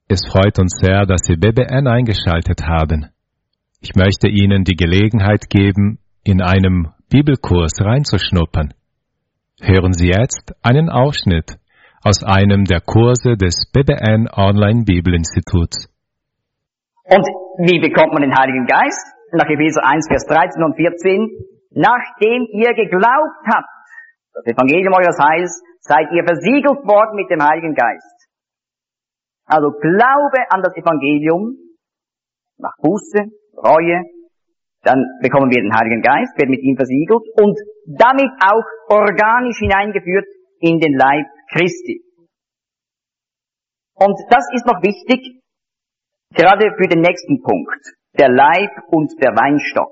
Es freut uns sehr, dass Sie BBN eingeschaltet haben. Ich möchte Ihnen die Gelegenheit geben, in einem Bibelkurs reinzuschnuppern. Hören Sie jetzt einen Ausschnitt aus einem der Kurse des BBN Online Bibelinstituts. Und wie bekommt man den Heiligen Geist? Nach Epheser 1, Vers 13 und 14. Nachdem ihr geglaubt habt, das Evangelium eures Heils, seid ihr versiegelt worden mit dem Heiligen Geist. Also Glaube an das Evangelium, nach Buße, Reue, dann bekommen wir den Heiligen Geist, werden mit ihm versiegelt und damit auch organisch hineingeführt in den Leib Christi. Und das ist noch wichtig, gerade für den nächsten Punkt, der Leib und der Weinstock.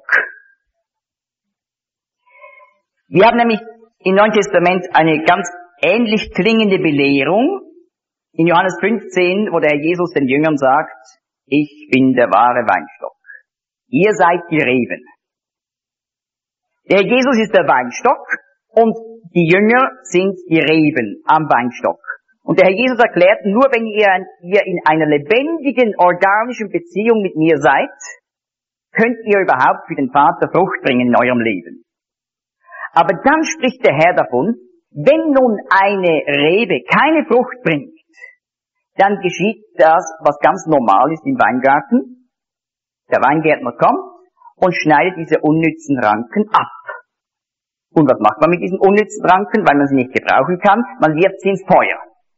Wir haben nämlich im Neuen Testament eine ganz ähnlich klingende Belehrung, in Johannes 15, wo der Herr Jesus den Jüngern sagt, ich bin der wahre Weinstock. Ihr seid die Reben. Der Herr Jesus ist der Weinstock und die Jünger sind die Reben am Weinstock. Und der Herr Jesus erklärt, nur wenn ihr in einer lebendigen, organischen Beziehung mit mir seid, könnt ihr überhaupt für den Vater Frucht bringen in eurem Leben. Aber dann spricht der Herr davon, wenn nun eine Rebe keine Frucht bringt, dann geschieht das, was ganz normal ist im Weingarten. Der Weingärtner kommt und schneidet diese unnützen Ranken ab. Und was macht man mit diesen unnützen Ranken, weil man sie nicht gebrauchen kann? Man wirft sie ins Feuer.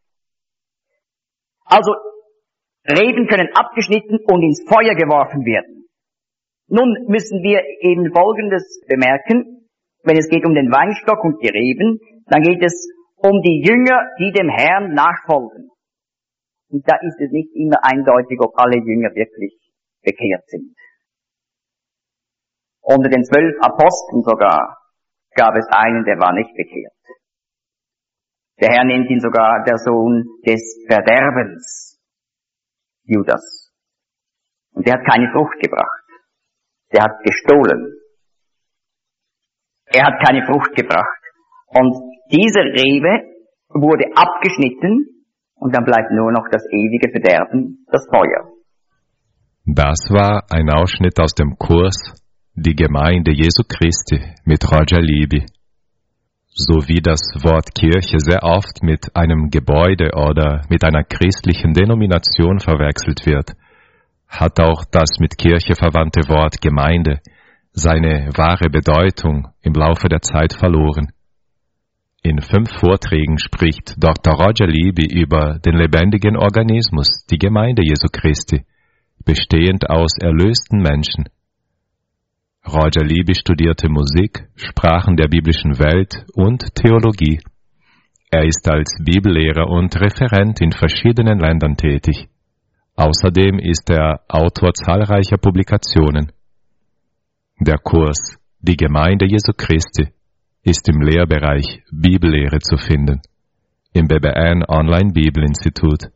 Also, Reben können abgeschnitten und ins Feuer geworfen werden. Nun müssen wir eben Folgendes bemerken. Wenn es geht um den Weinstock und die Reben, dann geht es um die Jünger, die dem Herrn nachfolgen. Und da ist es nicht immer eindeutig, ob alle Jünger wirklich bekehrt sind. Unter den 12 Aposteln sogar gab es einen, der war nicht bekehrt. Der Herr nennt ihn sogar der Sohn des Verderbens, Judas. Und der hat keine Frucht gebracht. Der hat gestohlen. Er hat keine Frucht gebracht. Und diese Rebe wurde abgeschnitten und dann bleibt nur noch das ewige Verderben, das Feuer. Das war ein Ausschnitt aus dem Kurs Die Gemeinde Jesu Christi mit Roger Libby. So wie das Wort Kirche sehr oft mit einem Gebäude oder mit einer christlichen Denomination verwechselt wird, hat auch das mit Kirche verwandte Wort Gemeinde seine wahre Bedeutung im Laufe der Zeit verloren. In 5 Vorträgen spricht Dr. Roger Libby über den lebendigen Organismus, die Gemeinde Jesu Christi, bestehend aus erlösten Menschen. Roger Libby studierte Musik, Sprachen der biblischen Welt und Theologie. Er ist als Bibellehrer und Referent in verschiedenen Ländern tätig. Außerdem ist er Autor zahlreicher Publikationen. Der Kurs Die Gemeinde Jesu Christi ist im Lehrbereich Bibellehre zu finden, im BBN Online Bibelinstitut.